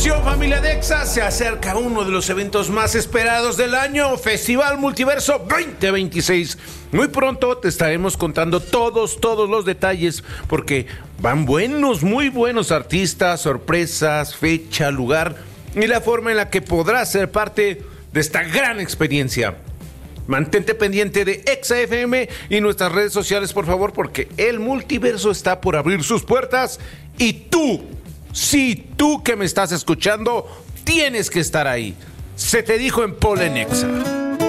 Familia Dexa, se acerca uno de los eventos más esperados del año, Festival Multiverso 2026. Muy pronto te estaremos contando todos los detalles, porque van muy buenos artistas, sorpresas, fecha, lugar y la forma en la que podrás ser parte de esta gran experiencia. Mantente pendiente de Exa FM y nuestras redes sociales, por favor, porque el multiverso está por abrir sus puertas y tú, sí, tú que me estás escuchando, tienes que estar ahí. Se te dijo en Polen Exa.